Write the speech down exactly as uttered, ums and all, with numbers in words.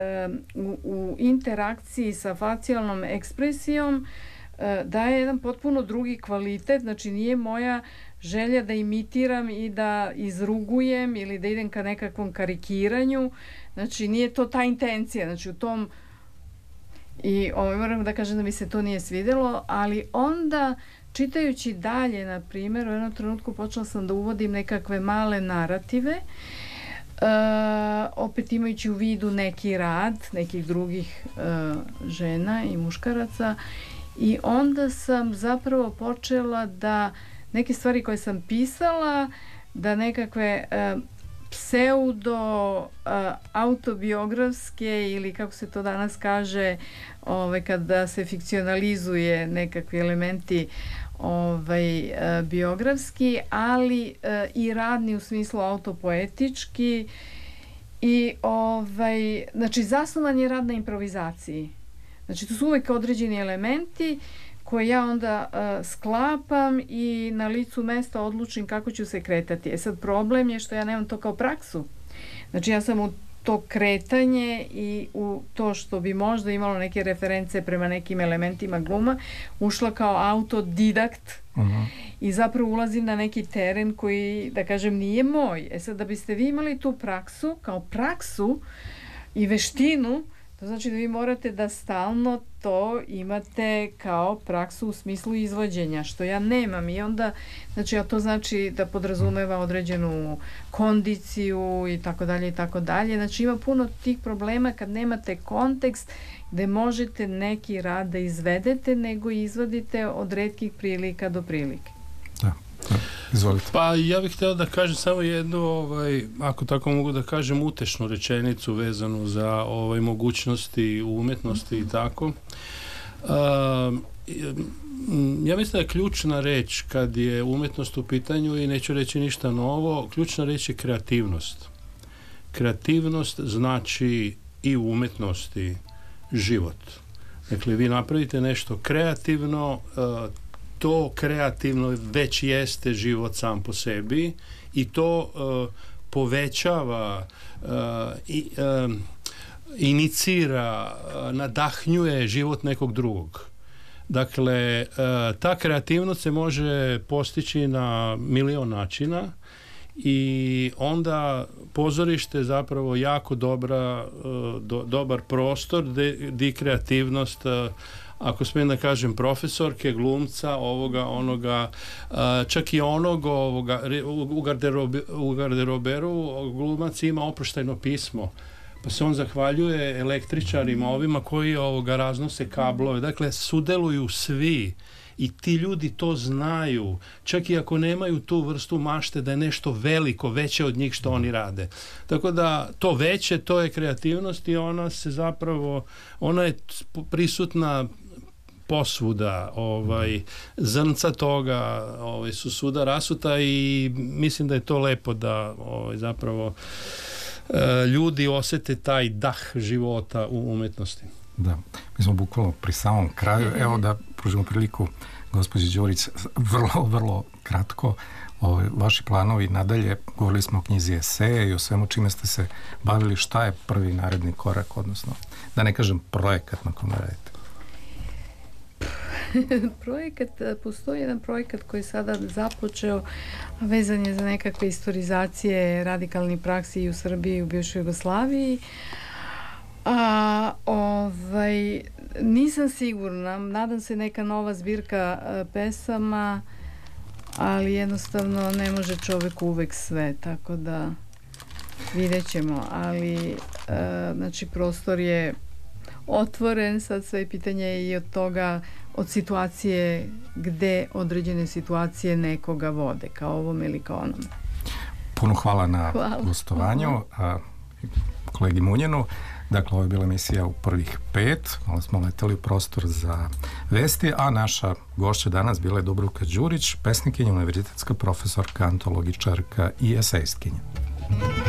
u, u interakciji sa facijalnom ekspresijom daje jedan potpuno drugi kvalitet, znači nije moja želja da imitiram i da izrugujem ili da idem ka nekakvom karikiranju, znači nije to ta intencija, znači u tom i ovaj, moram da kažem da mi se to nije svidelo, ali onda čitajući dalje, na primjer, u jednom trenutku počela sam da uvodim nekakve male narative, Uh, opet imajući u vidu neki rad nekih drugih uh, žena i muškaraca, i onda sam zapravo počela da neke stvari koje sam pisala, da nekakve uh, pseudo uh, autobiografske ili kako se to danas kaže, ovaj, kada se fikcionalizuje nekakvi elementi ovaj, uh, biografski, ali uh, i radni u smislu autopoetički, i ovaj, znači zasnovan je rad na improvizaciji. Znači to su uvijek određeni elementi koje ja onda uh, sklapam i na licu mesta odlučim kako ću se kretati. E sad problem je što ja nemam to kao praksu. Znači ja sam u to kretanje i u to što bi možda imalo neke reference prema nekim elementima gluma ušla kao autodidakt. Uh-huh. I zapravo ulazim na neki teren koji, da kažem, nije moj. E sad, da biste vi imali tu praksu kao praksu i veštinu, to znači da vi morate da stalno to imate kao praksu u smislu izvođenja, što ja nemam, i onda, znači, a to znači da podrazumeva određenu kondiciju i tako dalje i tako dalje. Znači ima puno tih problema kad nemate kontekst gde možete neki rad da izvedete, nego izvodite od retkih prilika do prilike. Da, da. Izvolite. Pa ja bih htio da kažem samo jednu, ovaj, ako tako mogu da kažem, utešnu rečenicu vezanu za ovaj, mogućnosti u umetnosti i tako. Uh, ja mislim da je ključna reč kad je umetnost u pitanju, i neću reći ništa novo, ključna reč je kreativnost. Kreativnost znači i u umetnosti život. Dakle, vi napravite nešto kreativno, uh, to kreativno već jeste život sam po sebi, i to uh, povećava, uh, i, uh, inicira, uh, nadahnjuje život nekog drugog. Dakle, uh, ta kreativnost se može postići na milion načina, i onda pozorište je zapravo jako dobra, uh, do, dobar prostor di kreativnost, uh, ako smijem da kažem, profesorke, glumca, ovoga, onoga, uh, čak i onog ovoga, u, garderobe, u garderoberu glumac ima oproštajno pismo, pa se on zahvaljuje električarima, ovima koji ovoga raznose kablove. Dakle, sudeluju svi, i ti ljudi to znaju, čak i ako nemaju tu vrstu mašte da je nešto veliko, veće od njih što oni rade. Tako da to veće, to je kreativnost, i ona se zapravo, ona je prisutna posvuda, ovaj, zrnca toga ovaj, su svuda rasuta, i mislim da je to lepo da ovaj, zapravo e, ljudi osete taj dah života u umetnosti. Da, mi smo bukvalno pri samom kraju. Evo da pružimo priliku gospođi Đurić, vrlo, vrlo kratko, ovaj, vaši planovi nadalje. Govorili smo o knjizi eseja i o svemu čime ste se bavili. Šta je prvi naredni korak, odnosno, da ne kažem projekat na kome radite? Projekat, postoji jedan projekat koji je sada započeo, vezan je za nekakve istorizacije radikalnih praksi i u Srbiji i u bivšoj Jugoslaviji. A, ovaj, nisam sigurna, nadam se neka nova zbirka a, pesama, ali jednostavno ne može čovek uvek sve, tako da vidjet ćemo, ali a, znači prostor je otvoren, sad sve pitanje i od toga, od situacije gde određene situacije nekoga vode, kao ovom ili kao onom. Puno hvala na hvala. gostovanju, a, kolegi Munjenu. Dakle, ovo je bila emisija u prvih pet, ali smo leteli u prostor za vesti, a naša gošća danas bila je Dubravka Đurić, pesnikinja, univerzitetska profesorka, antologičarka i esejstkinja.